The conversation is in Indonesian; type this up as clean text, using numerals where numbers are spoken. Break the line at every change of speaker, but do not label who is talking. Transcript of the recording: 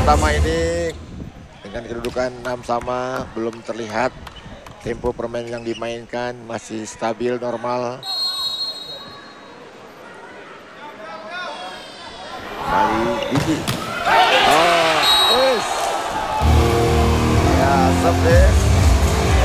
pertama ini dengan kedudukan 6 sama, belum terlihat tempo permainan yang dimainkan masih stabil normal. Kali Diki. Oh, ya, service.